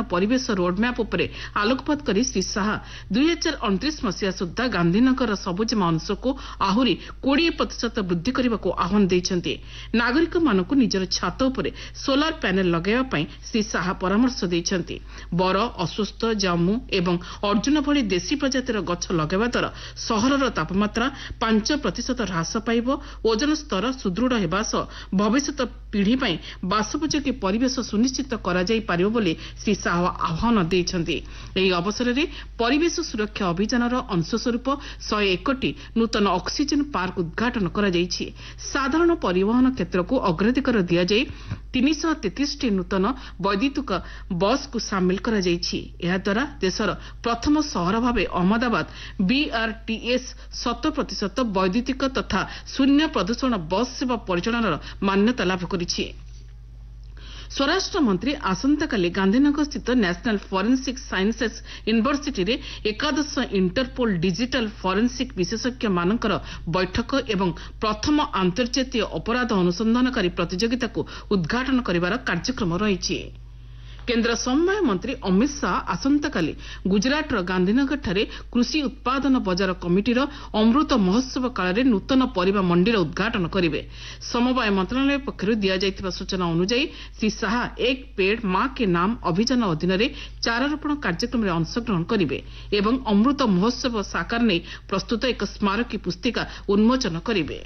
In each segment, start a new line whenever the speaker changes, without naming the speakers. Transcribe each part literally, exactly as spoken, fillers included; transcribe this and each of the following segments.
परिवेश रोडमैप उपरे आलोकपात करी श्री शाह दुई हजार अणतीस मसीहा सुधा गांधीनगर सबुजमा अंश को आहुरी बीस प्रतिशत वृद्धि करने को आह्वान देइछन्ति। नागरिक मानक निजर छात उपरे सोलार पैनल लगाइबा श्री शाह परामर्श देइछन्ति। बर अश्वस्थ जामु एवं अर्जुन भली देशी प्रजातिर गछ लगाइबा द्वारा सहरर तापमात्रा पांच प्रतिशत ह्रास पाइब, ओजन स्तर सुदृढ़ हेबा सह भविष्यत पीढ़ी पई बासोपयोगी परिवेश सुनिश्चित करा जाई पारिबो बोली श्री शाह आह्वान देइछन्ति। एही अवसर में परिवेश सुरक्षा अभियानर अंशस्वरूप सौ एकटी नूतन ऑक्सीजन पार्क उद्घाटन करा जाइछि। साधारण परिवहन क्षेत्र को अग्राधिकार दिया जाई तीन सौ तैंतीस टी नूतन वैद्युतिक बस को सामिल करा जाइछि। एहा द्वारा देशर प्रथम शहर भावे अहमदाबाद बीआरटीएस शत प्रतिशत वैद्युतिक तथा शून्य प्रदूषण बस सेवा परिचालनार मान्यता लाभ करिछि। स्वराष्ट्र मंत्री आसंताकाली गांधीनगर स्थित नेशनल फॉरेंसिक साइंसेस यूनिवर्सिटी रे एकादश इंटरपोल डिजिटल फॉरेंसिक विशेषज्ञ मानकर बैठक एवं प्रथम अंतर्जातीय अपराध अनुसंधानकारी प्रतियोगिता को उद्घाटन करिवार कार्यक्रम रहिछि। केन्द्र समन्वय मंत्री अमित शाह आसंताकाली गुजरातर गांधीनगर ठारे कृषि उत्पादन बजार कमिटीर अमृत महोत्सव काल नूतन परिबा मंडीर उद्घाटन करेंगे। समवाय मंत्रालय पक्षर दिया सूचना अनुसार श्री शाह एक पेड़ मां के नाम अभियान अधीन चारारोपण कार्यक्रम में अंशग्रहण करेंगे एवं अमृत महोत्सव साकार नहीं प्रस्तुत एक स्मारकी पुस्तिका उन्मोचन करेंगे।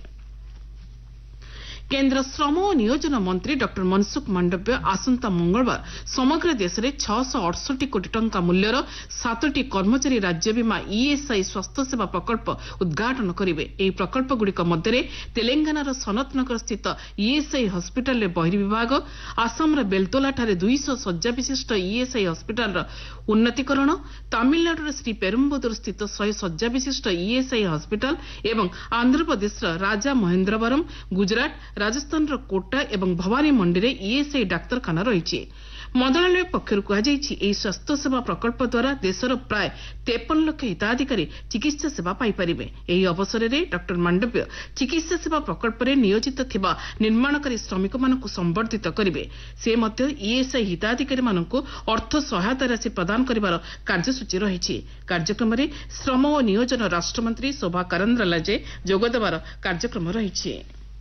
केन्द्र श्रम और नियोजन मंत्री डॉक्टर मनसुख मांडव्य आसंता मंगलवार समग्र देश में छह सौ अड़सठ कोटी टंका मूल्यर सातटी कर्मचारी राज्य बीमा ईएसआई स्वास्थ्य सेवा प्रकल्प उद्घाटन करेंगे। यह प्रकल्पगुड़िक मध्य तेलंगानार सनतनगर स्थित ईएसआई हस्पिटाल बहिर्विभाग, आसाम बेलतोला दुई सौ शज्जा विशिष्ट ईएसआई हस्पिटाल उन्नतीकरण, तमिलनाडु श्री पेरुम्बदूर स्थित सौ शज्जा विशिष्ट ईएसआई हस्पिटाल एवं आंध्रप्रदेश राजा महेन्द्रवरम, गुजरात, राजस्थान कोटा एवं भवानी मंडी रे ईएसआई डाक्तरखाना रही। मंत्रालय पक्षर कहुई स्वास्थ्य सेवा प्रकल्प द्वारा देशर प्राय तेपन लाख हिताधिकारी चिकित्सा सेवा पाइपारे। यह अवसर में डॉक्टर मांडव्य चिकित्सा सेवा प्रकल्प में नियोजित थिबा निर्माणकारी श्रमिक मानक संबर्धित करेंगे। से मध्य ईएसआई हिताधिकारी मानक अर्थ सहायता राशि प्रदान करिवार कार्यसूची रही। कार्यक्रम में श्रम और नियोजन राष्ट्रमंत्री शोभा करंद्लाजे जोगदेवार कार्यक्रम रही।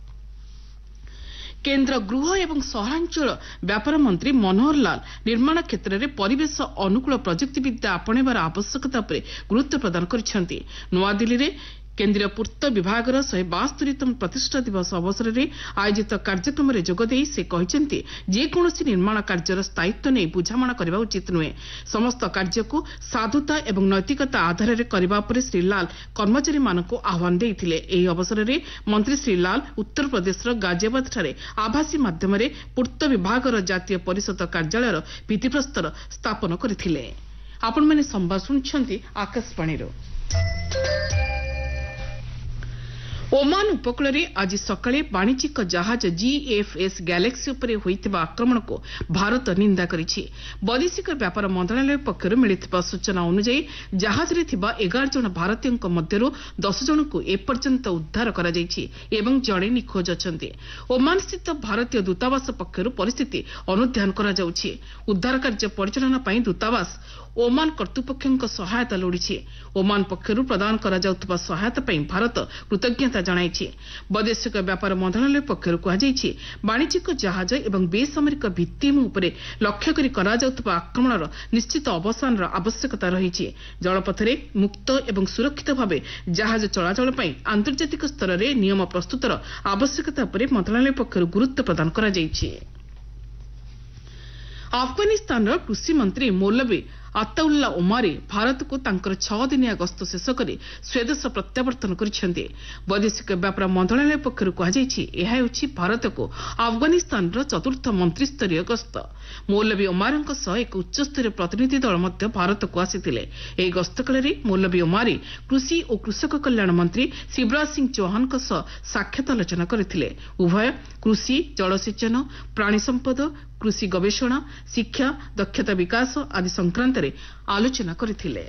केन्द्र गृह एवं सहरांचल व्यापार मंत्री मनोहर लाल निर्माण क्षेत्र में परिवेश अनुकूल प्रजुक्तिविद्या आपणेबार आवश्यकता पर गुरुत्व प्रदान करिसेंति। नवादिल्ली रे केन्द्रीय पूर्त विभागर शहे बास्तरीतम प्रतिष्ठा दिवस अवसर में आयोजित कार्यक्रम में जोगदे से कहते जेकोसी निर्माण कार्यर स्थायित्व नहीं बुझामणा करने उचित नुहे। समस्त कार्य को साधुता एवं नैतिकता आधार में करने पर श्री लाल कर्मचारी मानक आह्वान देते। यह अवसर में मंत्री श्री लाल उत्तर प्रदेश गाजियाबाद ठारे आभासी माध्यम पूर्त विभागर जातीय परिषद कार्यालय भित्तिप्रस्तर स्थापन करथिले। आपण माने संवाद सुनछंती आकाशवाणी। ओमान उपकूल में आज सकाळे वाणिज्यिक जहाज जीएफएस गैलेक्सी उपरे होइतिबा आक्रमण को भारत निंदा करिछि। वैदेशिक व्यापार मंत्रालय पक्षर मिलिथिबा सूचना अनुसार जहाज रे थिबा एगार जन भारतीयों मध्यरु दस जन को एपर्यंत उद्धार करा जाइछि एवं जड़े निखोज अछंती। ओमान स्थित भारतीय दूतावास पक्षर परिस्थिति अनुध्यान करा जाउछि। उद्धार कार्य परिचालना पई दूतावास ओमान कर्तृपक्षों सहायता लोड़ी। ओमान पक्षर प्रदान करा जाउतबा सहायता पई भारत कृतज्ञता जणाइछि। वैदेशिक व्यापार मंत्रालय पक्षर कहुई वाणिज्यिक जहाज एवं बेसामरिक भित्तिभूमि उपरे लक्ष्य करी करा जाउतबा आक्रमणर निश्चित अवसान आवश्यकता रही। जलपथरे मुक्त एवं सुरक्षित भाव जहाज चलाचल पई आंतर्जातिक स्तर में नियम प्रस्तुतर आवश्यकता पर मंत्रालय पक्षर गुरुत्व प्रदान करा जाइछि। अफगानिस्तान कृषि मंत्री मौलवी अताउल्ला ओमारी भारत को तांकर छह दिनिया गस्त शेष कर स्वदेश प्रत्यावर्तन करिसेंति। वैदेशिक व्यापार मंत्रालय पक्षर कहुई यह होछि भारत को अफगानिस्तान चतुर्थ मंत्रिस्तरीय गस्त। मौलवी ओमारଙ୍କ सह एक उच्चस्तरीय प्रतिनिधि दल मध्य भारत को आसिथिले। एही गस्त काल मौलवी ओमारी कृषि और कृषक कल्याण मंत्री शिवराज सिंह चौहानଙ୍କ सह साक्षात आलोचना करथिले। उभय कृषि, जलसेचन, प्राणी संपद, कृषि गवेषणा, शिक्षा, दक्षता विकास आदि संक्रांत आलोचना करथिले।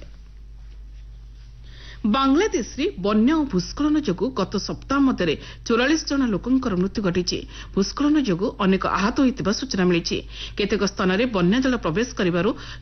बांग्लादेश रे बन्या और भूस्खलन जोगु गत सप्ताह मध्य चौवालीस जन लोकंकर मृत्यु घटी। भूस्खलन जोगु अनेक आहत होइतिबा सूचना मिली। केतेक स्थान रे बन्या जल प्रवेश करिबारु